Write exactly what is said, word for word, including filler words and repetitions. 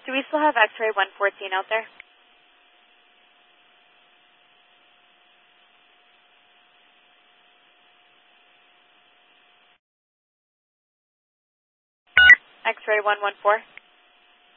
Do we still have X-ray one fourteen out there? X-ray one one four.